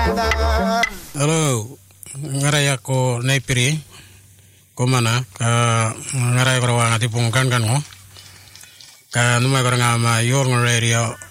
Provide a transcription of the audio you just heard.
Halo, ngarai ako naipiri, komana, ngarai ko rawang ati pungkan kan mo, ka numay ko nga ma yor ng radio